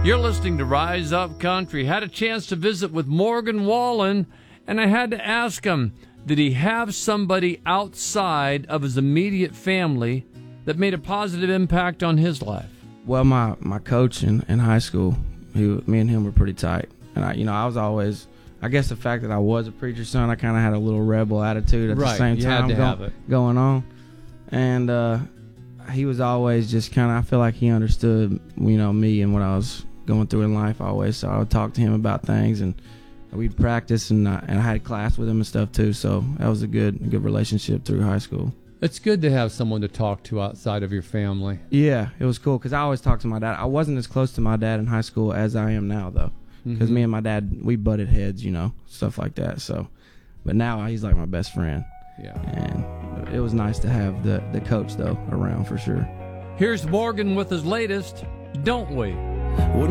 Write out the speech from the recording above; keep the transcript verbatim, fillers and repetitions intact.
You're listening to Rise Up Country. Had a chance to visit with Morgan Wallen, and I had to ask him, did he have somebody outside of his immediate family that made a positive impact on his life? Well, my, my coach in, in high school, he, me and him were pretty tight. And, I, you know, I was always, I guess the fact that I was a preacher's son, I kind of had a little rebel attitude at right. the same you time had to go, have it. going on. And uh, he was always just kind of, I feel like he understood, you know, me and what I was going through in life always. So I would talk to him about things, and we'd practice, and, uh, and I had class with him and stuff too. So that was a good, good relationship through high school. It's good to have someone to talk to outside of your family. Yeah, it was cool because I always talked to my dad. I wasn't as close to my dad in high school as I am now, though, because Mm-hmm. me and my dad, we butted heads, you know, stuff like that. So, but now he's like my best friend. Yeah. And it was nice to have the, the coach, though, around for sure. Here's Morgan with his latest, Don't We?